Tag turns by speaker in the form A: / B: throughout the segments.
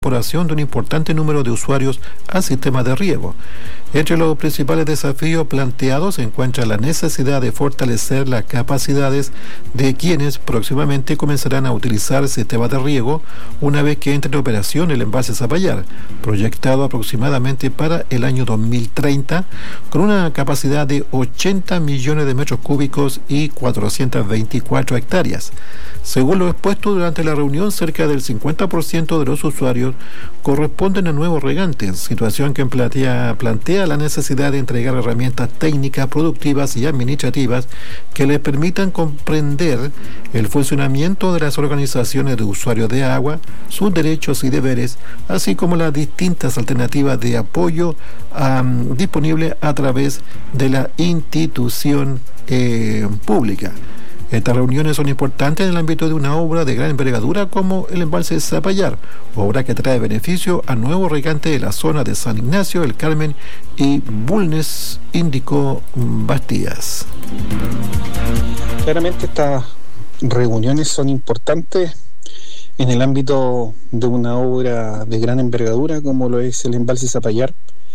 A: incorporación de un importante número de usuarios al sistema de riego. Entre los principales desafíos planteados se encuentra la necesidad de fortalecer las capacidades de quienes próximamente comenzarán a utilizar el sistema de riego una vez que entre en operación el embalse Zapallar, proyectado aproximadamente para el año 2030, con una capacidad de 80 millones de metros cúbicos y 424 hectáreas. Según lo expuesto durante la reunión, cerca del 50% de los usuarios corresponden a nuevos regantes, situación que plantea la necesidad de entregar herramientas técnicas, productivas y administrativas que les permitan comprender el funcionamiento de las organizaciones de usuarios de agua, sus derechos y deberes, así como las distintas alternativas de apoyo disponibles a través de la institución pública. Estas reuniones son importantes en el ámbito de una obra de gran envergadura como el embalse Zapallar, obra que trae beneficio a nuevos regantes de la zona de San Ignacio, El Carmen y Bulnes, indicó Bastías.
B: Claramente estas reuniones son importantes en el ámbito de una obra de gran envergadura como lo es el embalse Zapallar,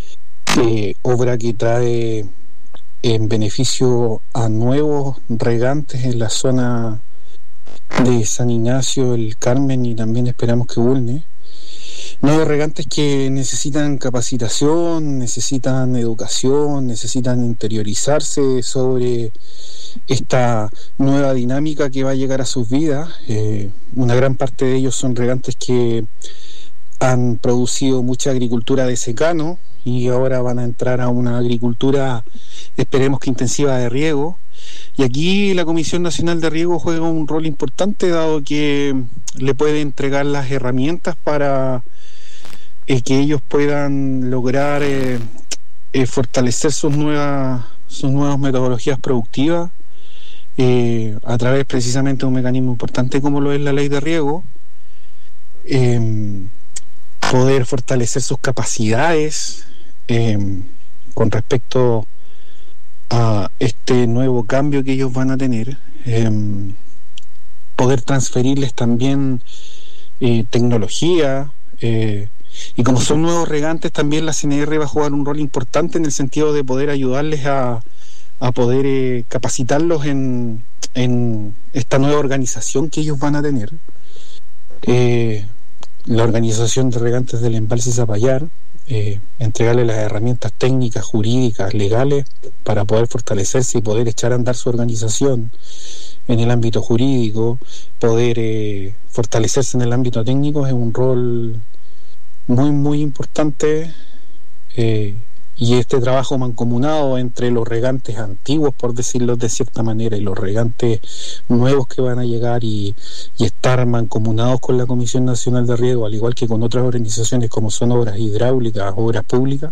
B: obra que trae en beneficio a nuevos regantes en la zona de San Ignacio, El Carmen y también esperamos que Bulnes. Nuevos regantes que necesitan capacitación, necesitan educación, necesitan interiorizarse sobre esta nueva dinámica que va a llegar a sus vidas. Una gran parte de ellos son regantes que han producido mucha agricultura de secano y ahora van a entrar a una agricultura, esperemos que intensiva, de riego. Y aquí la Comisión Nacional de Riego juega un rol importante, dado que le puede entregar las herramientas para que ellos puedan lograr fortalecer sus nuevas metodologías productivas a través precisamente de un mecanismo importante como lo es la ley de riego, poder fortalecer sus capacidades con respecto a este nuevo cambio que ellos van a tener, poder transferirles también tecnología, y como son nuevos regantes también la CNR va a jugar un rol importante en el sentido de poder ayudarles a poder capacitarlos en esta nueva organización que ellos van a tener. La organización de regantes del embalse Zapallar, entregarle las herramientas técnicas, jurídicas, legales para poder fortalecerse y poder echar a andar su organización en el ámbito jurídico, poder fortalecerse en el ámbito técnico, es un rol muy muy importante, y este trabajo mancomunado entre los regantes antiguos, por decirlo de cierta manera, y los regantes nuevos que van a llegar y estar mancomunados con la Comisión Nacional de Riego, al igual que con otras organizaciones como son obras hidráulicas, obras públicas,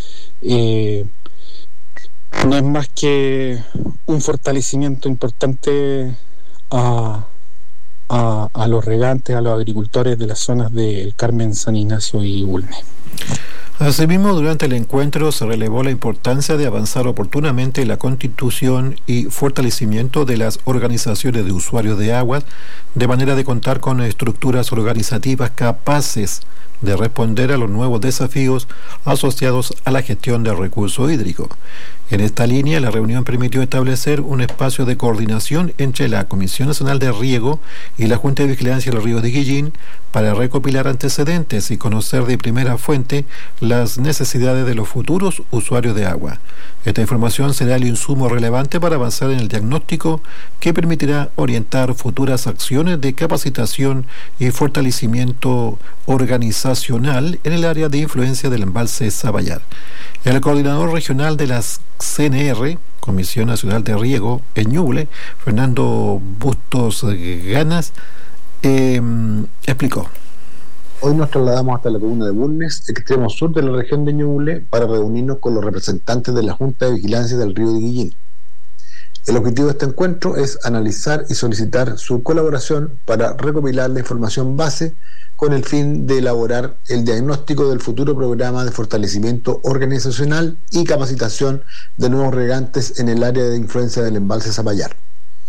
B: no es más que un fortalecimiento importante a los regantes, a los agricultores de las zonas del Carmen, San Ignacio y Bulnes.
A: Asimismo, durante el encuentro se relevó la importancia de avanzar oportunamente en la constitución y fortalecimiento de las organizaciones de usuarios de aguas, de manera de contar con estructuras organizativas capaces de responder a los nuevos desafíos asociados a la gestión del recurso hídrico. En esta línea, la reunión permitió establecer un espacio de coordinación entre la Comisión Nacional de Riego y la Junta de Vigilancia del Río de Guillín para recopilar antecedentes y conocer de primera fuente las necesidades de los futuros usuarios de agua. Esta información será el insumo relevante para avanzar en el diagnóstico que permitirá orientar futuras acciones de capacitación y fortalecimiento organizacional en el área de influencia del embalse Zapallar. El coordinador regional de las CNR, Comisión Nacional de Riego, en Ñuble, Fernando Bustos Ganas, explicó.
C: Hoy nos trasladamos hasta la comuna de Bulnes, extremo sur de la región de Ñuble, para reunirnos con los representantes de la Junta de Vigilancia del Río de Guillín. El objetivo de este encuentro es analizar y solicitar su colaboración para recopilar la información base con el fin de elaborar el diagnóstico del futuro programa de fortalecimiento organizacional y capacitación de nuevos regantes en el área de influencia del embalse Zapallar.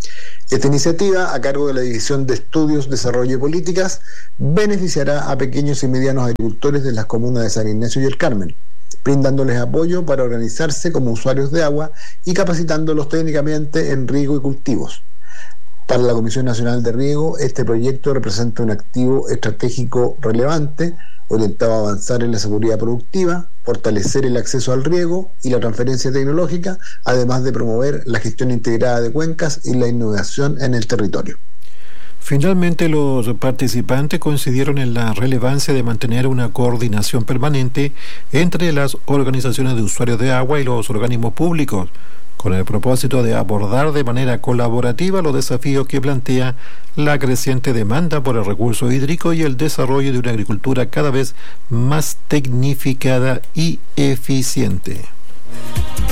C: Esta iniciativa, a cargo de la División de Estudios, Desarrollo y Políticas, beneficiará a pequeños y medianos agricultores de las comunas de San Ignacio y El Carmen, brindándoles apoyo para organizarse como usuarios de agua y capacitándolos técnicamente en riego y cultivos. Para la Comisión Nacional de Riego, este proyecto representa un activo estratégico relevante orientado a avanzar en la seguridad productiva, fortalecer el acceso al riego y la transferencia tecnológica, además de promover la gestión integrada de cuencas y la innovación en el territorio.
A: Finalmente, los participantes coincidieron en la relevancia de mantener una coordinación permanente entre las organizaciones de usuarios de agua y los organismos públicos, con el propósito de abordar de manera colaborativa los desafíos que plantea la creciente demanda por el recurso hídrico y el desarrollo de una agricultura cada vez más tecnificada y eficiente.